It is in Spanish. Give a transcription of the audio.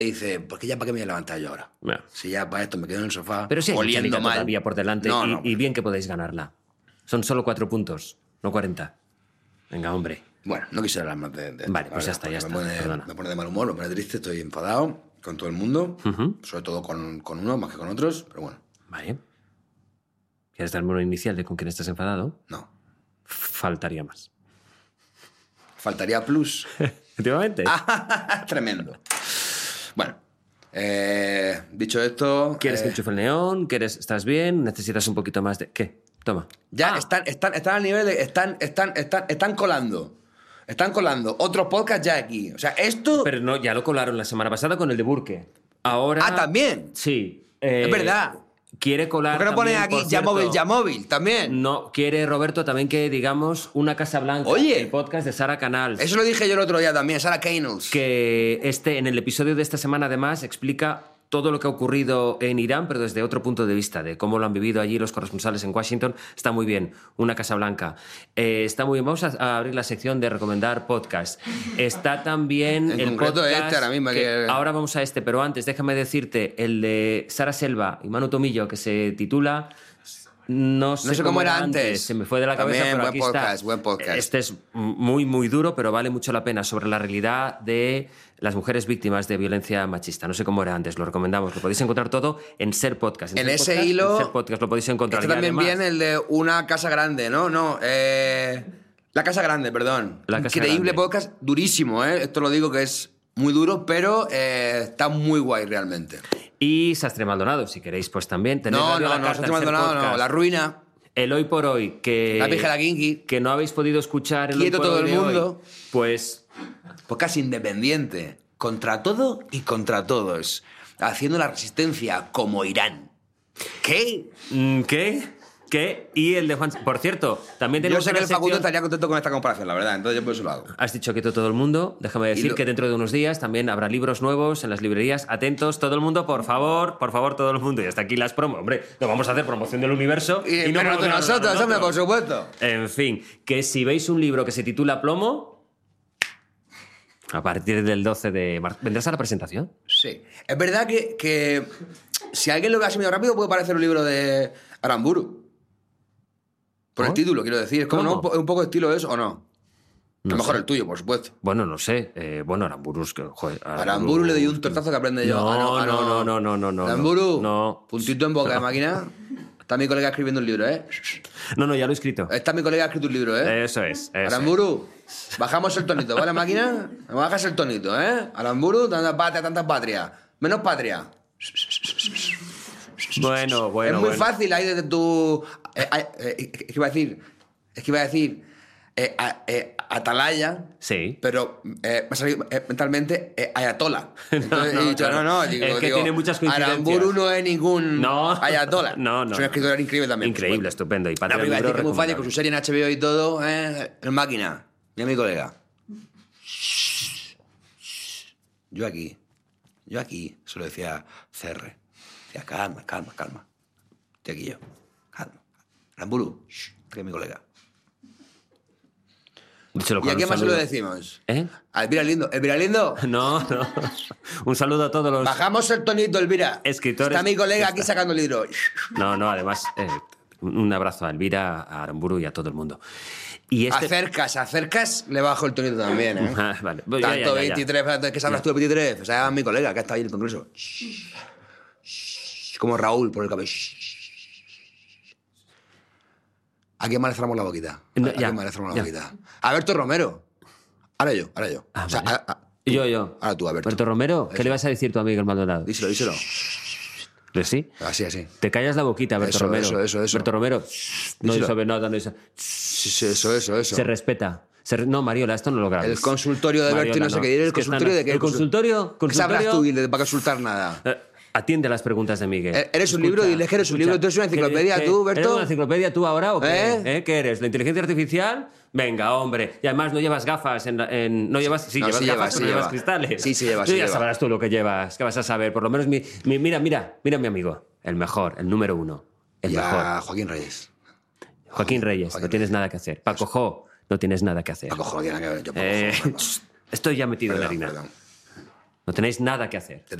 Y dice, pues que ya para qué me voy a levantar yo ahora. Bueno. Si ya para esto me quedo en el sofá Pero sí hay mucha oliendo liga mal. todavía por delante No, y bien que podéis ganarla. Son solo 4 puntos, no 40. Venga, hombre. Bueno, no quisiera hablar más de Vale, pues ya está, porque ya está, Me perdona. pone de mal humor, me pone triste, estoy enfadado con todo el mundo, sobre todo con uno más que con otros, pero bueno, Vale. ¿Quieres darme una inicial de con quién estás enfadado? no. Faltaría más. Faltaría plus. Efectivamente. Tremendo. Bueno, dicho esto... ¿Quieres que enchufe el neón? ¿Estás bien? ¿Necesitas un poquito más de...? ¿Qué? Toma. Ya están al nivel de... Están colando. Están colando otros podcasts ya aquí. O sea, esto... Pero no, ya lo colaron la semana pasada con el de Burke. Ahora... Ah, ¿también? Sí. Es verdad. Quiere colar ¿Por qué no pones también, aquí por ya cierto, móvil también? No, quiere Roberto también que digamos Una Casa Blanca. Oye. El podcast de Sara Canals. Eso lo dije yo el otro día también, Sarah Canals. Que en el episodio de esta semana además explica todo lo que ha ocurrido en Irán, pero desde otro punto de vista, de cómo lo han vivido allí los corresponsales en Washington. Está muy bien, Una Casa Blanca. Está muy bien. Vamos a abrir la sección de recomendar podcast. Está también En el concreto podcast... este ahora mismo, que- Ahora vamos a este, pero antes déjame decirte el de Sara Selva y Manu Tomillo, que se titula... No sé cómo era antes. Se me fue de la cabeza, También, pero buen aquí podcast, está. buen podcast. Este es muy, muy duro, pero vale mucho la pena, sobre la realidad de las mujeres víctimas de violencia machista. No sé cómo era antes, lo recomendamos. Lo podéis encontrar todo en Ser Podcast. En Ser ese Podcast, hilo... En Ser Podcast lo podéis encontrar. Este Y también además, viene el de Una Casa Grande, ¿no? No, La Casa Grande, perdón. La Casa Increíble Grande. podcast, durísimo, ¿eh? Esto lo digo que es muy duro, pero está muy guay realmente. Y Sastre Maldonado, si queréis, pues también. Tenéis No, Radio La no, Carta no, en Ser Maldonado, no, Podcast. La Ruina, El Hoy por Hoy, que... La Pija, la Kinky, que no habéis podido escuchar el Quieto Hoy por todo Hoy el de hoy, mundo. pues... podcast independiente, contra todo y contra todos, haciendo la resistencia como Irán. ¿Qué? ¿Qué? Y el de Juan... Por cierto, también Yo tenemos sé que una el Facundo sección... estaría contento con esta comparación, la verdad, entonces yo por eso lo hago. Has dicho que todo el mundo. Déjame decir que dentro de unos días también habrá libros nuevos en las librerías. Atentos, todo el mundo, por favor, todo el mundo. Y hasta aquí las promos. Hombre, no vamos a hacer promoción del universo. Y no promocionar a nosotros, hombre, por supuesto. En fin, que si veis un libro que se titula Plomo, a partir del 12 de marzo... ¿Vendrás a la presentación? Sí. Es verdad que si alguien lo ve así medio rápido puede parecer un libro de Aramburu. Por el ¿Oh? título, quiero decir. Es como ¿Cómo? ¿no? un poco estilo eso, ¿o no? No A lo mejor sé. el tuyo, por supuesto. Bueno, no sé. Aramburu es que... Joder, Aramburu le doy un tortazo que aprende yo. No. Aramburu, No. puntito en boca de máquina. Está mi colega escribiendo un libro, ¿eh? No, ya lo he escrito. Está mi colega escrito un libro, ¿eh? Eso es. Aramburu, bajamos el tonito, ¿vale, máquina? Me bajas el tonito, ¿eh? Aramburu, tanta patria. Menos patria. Bueno. Es muy fácil ahí desde tu... Es que iba a decir atalaya, Sí. pero me ha salido mentalmente ayatola. Entonces he dicho, claro. digo, Es que tiene muchas coincidencias. Aramburu no es ningún ayatola. No. Es un escritor increíble también. Increíble, estupendo. Y No, Patria pero iba a Libro decir que muy fácil con su recomendable. serie en HBO y todo, en máquina. Mira mi colega. Yo aquí, se lo decía CR. Decía, calma. Estoy aquí yo. Calma. Aramburu, que es mi colega. Díselo ¿Y con a un quién más se lo saludo. decimos? ¿Eh? A Elvira Lindo. Elvira Lindo, No. Un saludo a todos los... bajamos el tonito, Elvira. Escritores- Está mi colega aquí sacando el libro. No, además, un abrazo a Elvira, a Aramburu y a todo el mundo. Y este... Acercas, le bajo el tonito también, ¿eh? Ah, vale. Pues Tanto ya. 23, ¿qué sabes tú de 23? O sea, mi colega, que ha estado ahí en el congreso. Como Raúl por el cabello. ¿A quién más le cerramos la boquita? No, ¿A quién más le cerramos la boquita? Alberto Romero. Ahora yo. Ah, O sea, vale. Yo. Ahora tú, Alberto. Alberto Romero, ¿qué le vas a decir tu amigo el Maldonado? Díselo. ¿Pues sí? Así. Te callas la boquita, Alberto Eso, Romero. eso. Alberto Romero, no Díselo. sabe nada, no dice... Sí, eso. Se respeta. No, Mariola, esto no lo grabes. El consultorio de Alberto y Mariola, no sé qué. ¿El Es que consultorio de qué? ¿El consultorio? ¿Qué sabrás tú para consultar nada? Atiende a las preguntas de Miguel. ¿Eres un libro? Diles que eres un libro. ¿Tú eres una enciclopedia, tú, Berto? ¿Eres una enciclopedia tú ahora o qué? ¿Eh? ¿Qué eres? ¿La inteligencia artificial? Venga, hombre. Y además no llevas gafas no llevas... Sí, No, llevas sí gafas, lleva, pero sí no llevas lleva. cristales. Sí, lleva, Tú sí ya lleva. sabrás tú lo que llevas. ¿Qué vas a saber? Por lo menos mira a mi amigo. El mejor, el número uno. El mejor. Joaquín Reyes. Joaquín Reyes, Joaquín no tienes Reyes. nada que hacer. Paco Jo, no tienes nada que hacer. Paco Jo, no tiene nada que ver. Yo, Paco Jo, perdón. Estoy ya metido en la harina. Perdón. No tenéis nada que hacer.